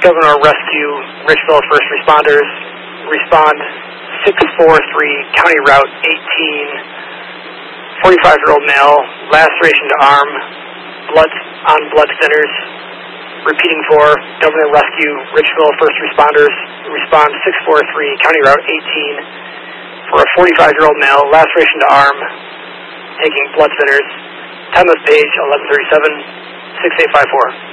Governor Rescue, Richville First Responders, respond 643, County Route 18, 45-year-old male, laceration to arm, blood on blood thinners. Repeating for Governor Rescue, Richville First Responders, respond 643, County Route 18, for a 45-year-old male, laceration to arm, taking blood thinners. Time of page 11:37, 6854.